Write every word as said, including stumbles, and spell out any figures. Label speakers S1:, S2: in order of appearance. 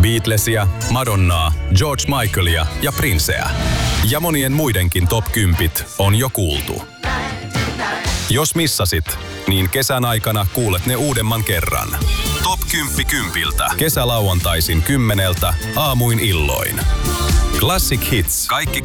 S1: Beatlesia, Madonnaa, George Michaelia ja Princeä. Ja monien muidenkin top kymmenen on jo kuultu. Jos missasit, niin kesän aikana kuulet ne uudemman kerran. Top kymmenen kympiltä. Kesälauantaisin kymmeneltä aamuin illoin. Classic Hits. Kaikki